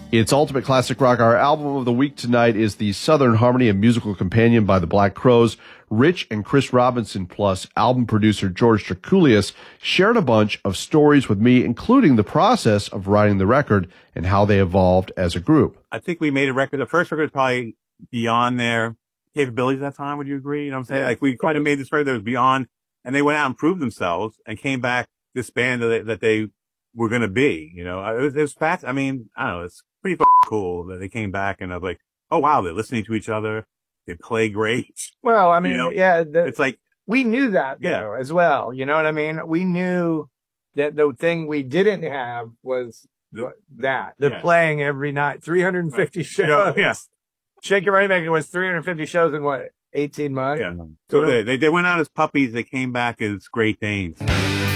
It's Ultimate Classic Rock. Our album of the week tonight is the Southern Harmony, a musical companion by the Black Crowes. Rich and Chris Robinson plus album producer George Drakoulias shared a bunch of stories with me, including the process of writing the record and how they evolved as a group. I think we made a record. The first record was probably beyond their capabilities at that time. Would you agree? You know what I'm saying? Like, we kind of made this record that was beyond, and they went out and proved themselves and came back this band that they were going to be. You know, it was fast. I mean, I don't know. It's pretty cool that they came back and I was like, oh wow, they're listening to each other. They play great. Well, I mean, you know? yeah, it's like, we knew that though, as well. You know what I mean? We knew that the thing we didn't have was the playing every night, 350 shows. Yes. Shake It, Right, Make It was 350 shows in 18 months? Yeah. So they went out as puppies. They came back as Great Danes.